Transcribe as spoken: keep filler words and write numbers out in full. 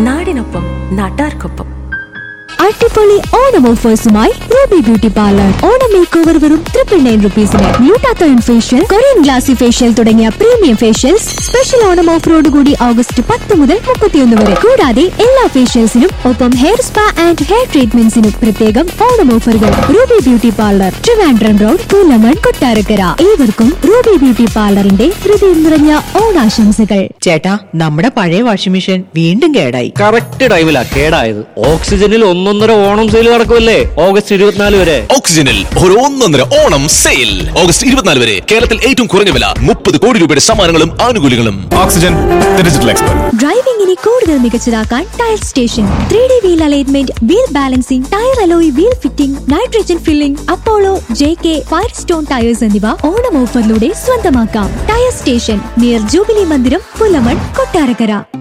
നാടിനൊപ്പം നാട്ടാർക്കൊപ്പം. അടിപൊളി Onam ഓഫേഴ്സുമായി Ruby beauty parlour. Onam make over വെറും triple nine റുപ്പീസിന്. ന്യൂട്ടാത്തോൺ facial, Korean glassy facial തുടങ്ങിയ പ്രീമിയം ഫേഷ്യൽസ് സ്പെഷ്യൽ ഓണം ഓഫറോട് കൂടി ഓഗസ്റ്റ് പത്ത് മുതൽ മുപ്പത്തിയൊന്ന് വരെ. കൂടാതെ എല്ലാ ഫേഷ്യൽസിനും ഒപ്പം ഹെയർ സ്പാ ആൻഡ് ഹെയർ ട്രീറ്റ്മെന്റ്സിനും പ്രത്യേകം ഓണം ഓഫറുകൾ. Ruby beauty parlour, Trivandrum road, Pulamon, Kottarakkara. ഏവർക്കും റൂബി ബ്യൂട്ടി പാർലറിന്റെ ഹൃദയം നിറഞ്ഞ ഓണാശംസകൾ. ചേട്ടാ, നമ്മുടെ പഴയ വാഷിംഗ് മെഷീൻ വീണ്ടും കേടായി. കറക്റ്റ് ടൈമിലാ കേടായത്. ഓക്സിജനിൽ ഒന്നൊന്നര ഓണം സെയിൽ നടക്കുമല്ലേ ഓഗസ്റ്റ് ഇരുപത്തിനാല് വരെ. ഓക്സിജനിൽ ഒരു ഒന്നൊന്നര ഓണം സെയിൽ ഓഗസ്റ്റ് ഇരുപത്തിനാല് വരെ. കേരളത്തിൽ ഏറ്റവും കുറഞ്ഞ വില, മുപ്പത് കോടി രൂപയുടെ സമ്മാനങ്ങളും ആനുകൂല്യങ്ങളും. Oxygen, digital expert. ഡ്രൈവിംഗിനെ കൂടുതൽ മികച്ചതാക്കാൻ tyre station. Three D wheel alignment, wheel balancing, tyre alloy wheel fitting, nitrogen filling, Apollo, J K, fire stone tyres എന്നിവ ഓണം ഓഫറിലൂടെ സ്വന്തമാക്കാം. ടയർ സ്റ്റേഷൻ നിയർ ജൂബിലി മന്ദിരം, പുലമൺ, കൊട്ടാരക്കര.